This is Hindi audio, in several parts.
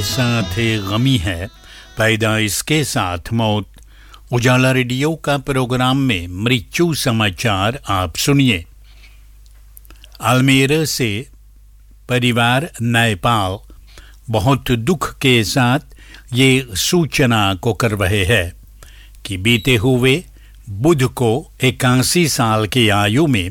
साथ गमी है, पैदाइश के साथ मौत। उजाला रेडियो का प्रोग्राम में मृत्यु समाचार आप सुनिए। अल्मेरा से परिवार नेपाल बहुत दुख के साथ ये सूचना को कर रहे हैं कि बीते हुए बुध को 81 साल की आयु में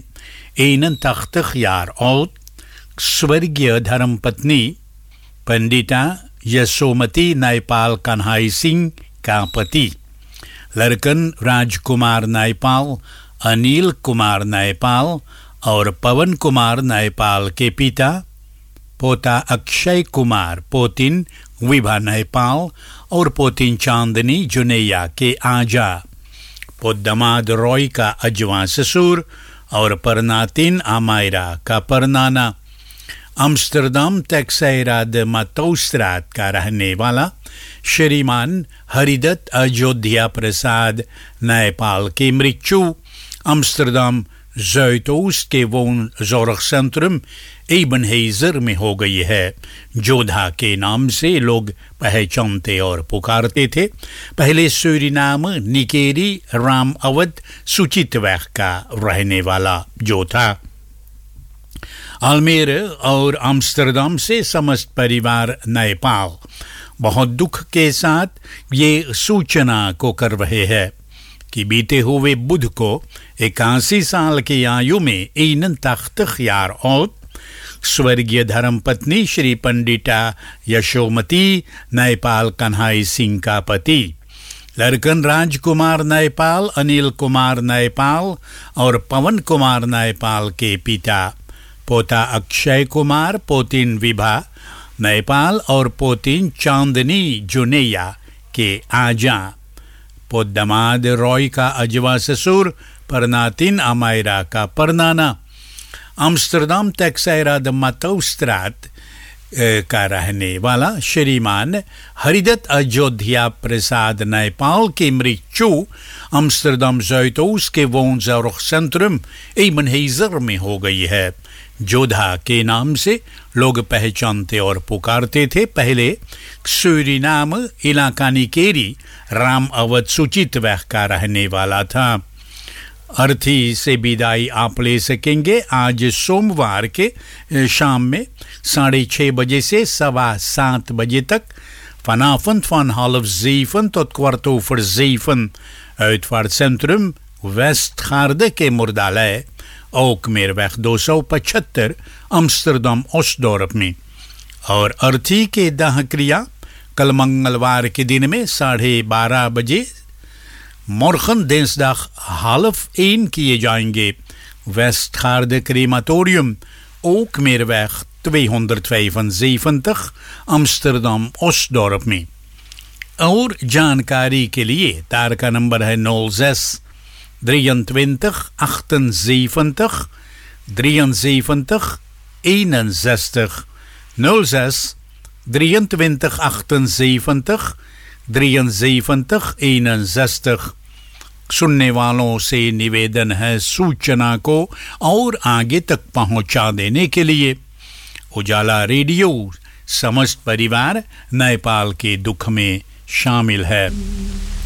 81 यार और स्वर्गीय धर्मपत्नी पंडिता यशोमती नैपाल कन्हाई सिंह का पति लड़कन राजकुमार नैपाल, अनिल कुमार नैपाल और पवन कुमार नैपाल के पिता पोता अक्षय कुमार, पोतिन विभा नैपाल और पोतिन चांदनी जुनैया के आजा, पोदमाद रॉय का अजवा ससुर और परनातिन अमायरा का परनाना, अम्स्टरडम टेक्सैरा de Matoustraat का रहने वाला श्रीमान हरिदत्त अयोध्या प्रसाद नेपाल की मृत्यु अम्स्टरडम Zuidoost के woonzorgcentrum एबनहेजर में हो गई है। जोधा के नाम से लोग पहचानते और पुकारते थे। पहले सूरीनाम निकेरी राम अवध सुचितवैख का रहने वाला जो था। अल्मेरा और अम्स्टरडम से समस्त परिवार नेपाल बहुत दुख के साथ ये सूचना को कर रहे हैं कि बीते हुए बुध को 81 साल की आयु में 81 यार और स्वर्गीय धर्मपत्नी श्री पंडिता यशोमती नैपाल कन्हाई सिंह का पति लड़कन राजकुमार नैपाल, अनिल कुमार नैपाल और पवन कुमार नैपाल के पिता पोता अक्षय कुमार, पोतिन विभा नैपाल और पोतिन चांदनी जुनैया के आजा, पोदमाद रॉय का अजवा ससुर, परनातिन अमायरा का परनाना, अम्स्टरडम टेक्सैरा de Matoustraat का रहने वाला श्रीमान हरिदत्त अयोध्या प्रसाद नेपाल की मृत्यु अम्स्टरडम Zuidoost के woonzorgcentrum एबनहेजर में हो गई है। जोधा के नाम से लोग पहचानते और पुकारते थे। पहले सूरीनाम इलाका निकेरी राम अवध सुचितवैख का रहने वाला था। अर्थी से विदाई आप ले सकेंगे आज सोमवार के शाम में 6:30 बजे से 7:15 बजे तक vanavond van 6:30 tot 7:15 uitvaartcentrum Westgaarde के मुर्दालय ओकमेरweg 275 अम्स्टरडम ओस्टडोर्प में। और अर्थी के दाह क्रिया कल मंगलवार के दिन में 12:30 बजे मोरखन दिnsdag 12:30 किए जाएंगे। वेस्टगार्de क्रेमाtorium ओकमेरweg 275 अम्स्टरडम ओस्टडोर्प में। और जानकारी के लिए तार का नंबर है 06 23 78 73 61 06 23 78 73 61। सुनने वालों से निवेदन है सूचना को और आगे तक पहुंचा देने के लिए। उजाला रेडियो समस्त परिवार नेपाल के दुख में शामिल है।